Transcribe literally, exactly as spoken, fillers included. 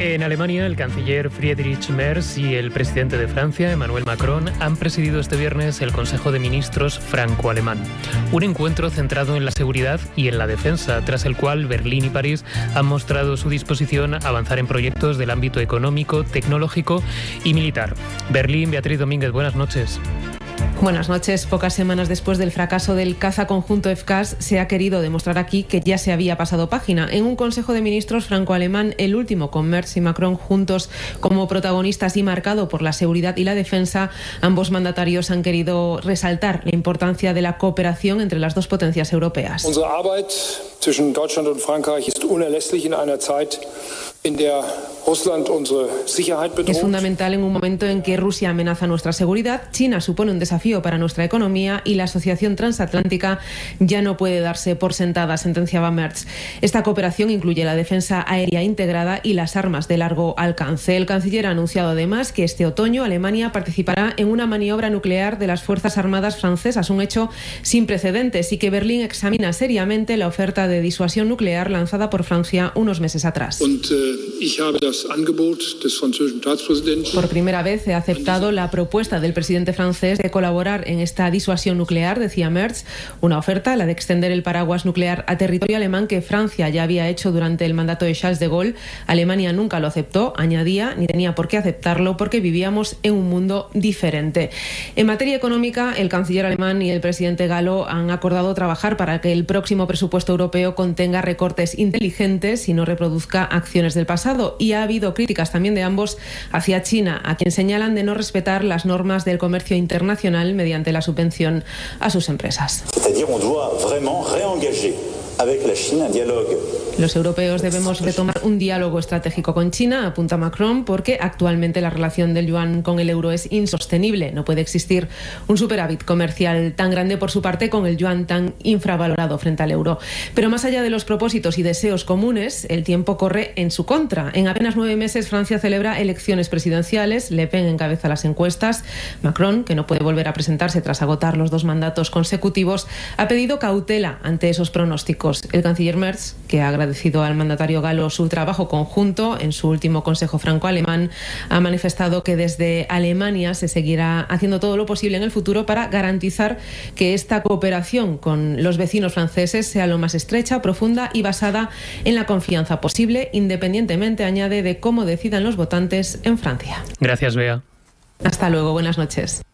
En Alemania, el canciller Friedrich Merz y el presidente de Francia, Emmanuel Macron, han presidido este viernes el Consejo de Ministros franco-alemán. Un encuentro centrado en la seguridad y en la defensa, tras el cual Berlín y París han mostrado su disposición a avanzar en proyectos del ámbito económico, tecnológico y militar. Berlín, Beatriz Domínguez, buenas noches. Buenas noches. Pocas semanas después del fracaso del caza conjunto F C A S, se ha querido demostrar aquí que ya se había pasado página. En un Consejo de Ministros franco-alemán, el último con Merz y Macron juntos como protagonistas y marcado por la seguridad y la defensa, ambos mandatarios han querido resaltar la importancia de la cooperación entre las dos potencias europeas. Unsere Arbeit zwischen Deutschland und Frankreich ist unerlässlich in einer Zeit in der Russland unsere Sicherheit bedroht. Es fundamental en un momento en que Rusia amenaza nuestra seguridad, China supone un desafío para nuestra economía y la asociación transatlántica ya no puede darse por sentada, sentenciaba Merz. Esta cooperación incluye la defensa aérea integrada y las armas de largo alcance. El canciller ha anunciado además que este otoño Alemania participará en una maniobra nuclear de las Fuerzas Armadas francesas, un hecho sin precedentes, y que Berlín examina seriamente la oferta de disuasión nuclear lanzada por Francia unos meses atrás. Und, äh, ich habe das Angebot des französischen Staatspräsidenten. Por primera vez he aceptado la propuesta del presidente francés de colaborar en esta disuasión nuclear, decía Merz, una oferta, la de extender el paraguas nuclear a territorio alemán, que Francia ya había hecho durante el mandato de Charles de Gaulle. Alemania nunca lo aceptó, añadía, ni tenía por qué aceptarlo porque vivíamos en un mundo diferente. En materia económica, el canciller alemán y el presidente galo han acordado trabajar para que el próximo presupuesto europeo contenga recortes inteligentes y no reproduzca acciones del pasado, y ha habido críticas también de ambos hacia China, a quien señalan de no respetar las normas del comercio internacional mediante la subvención a sus empresas. C'est-à-dire, on doit vraiment réengager avec la Chine un dialogue. Los europeos debemos retomar un diálogo estratégico con China, apunta Macron, porque actualmente la relación del yuan con el euro es insostenible. No puede existir un superávit comercial tan grande por su parte con el yuan tan infravalorado frente al euro. Pero más allá de los propósitos y deseos comunes, el tiempo corre en su contra. En apenas nueve meses Francia celebra elecciones presidenciales, Le Pen encabeza las encuestas. Macron, que no puede volver a presentarse tras agotar los dos mandatos consecutivos, ha pedido cautela ante esos pronósticos. El canciller Merz, que ha agradecido al mandatario galo su trabajo conjunto en su último Consejo franco-alemán, ha manifestado que desde Alemania se seguirá haciendo todo lo posible en el futuro para garantizar que esta cooperación con los vecinos franceses sea lo más estrecha, profunda y basada en la confianza posible, independientemente, añade, de cómo decidan los votantes en Francia. Gracias, Bea. Hasta luego, buenas noches.